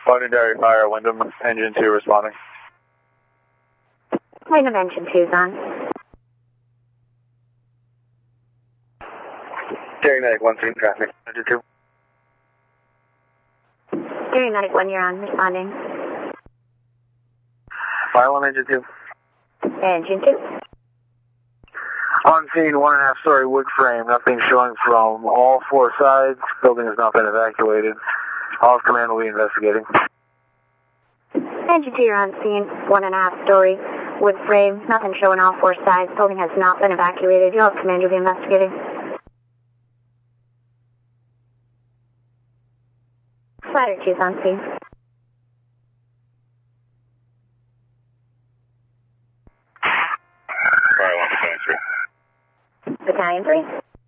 Londonderry Fire, Wyndham, engine 2 responding. Wyndham engine 2's on. Gary Medic 1 scene traffic, engine 2. Gary Medic 1, you're on, responding. Fire 1, engine 2. Engine 2. On scene, 1.5 story wood frame, nothing showing from all 4 sides. Building has not been evacuated. All of command will be investigating. Engine 2, you're on scene, 1.5 story wood frame, nothing showing all 4 sides. Building has not been evacuated. You'll have command, you'll be investigating. Ladder 2's on scene. Fire 1, Battalion 3. Battalion 3.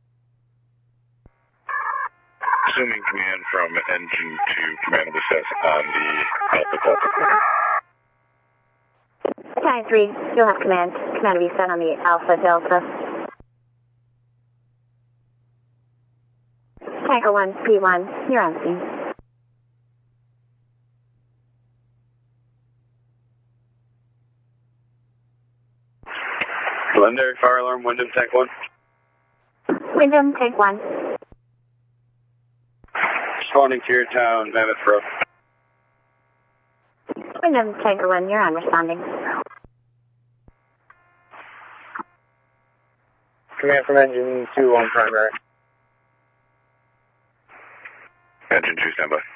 Assuming command from engine 2, command will assess on the Alpha Delta. Battalion 3, you'll have command. Command will be set on the Alpha Delta. Tanker 1, P1, you're on scene. Londonderry Fire Alarm, Wyndham Tank 1. Wyndham, Tank 1. Responding to your town, Mammoth Road. Wyndham, Tanker 1, you're on, responding. Command from engine 2 on primary. Engine 2, standby.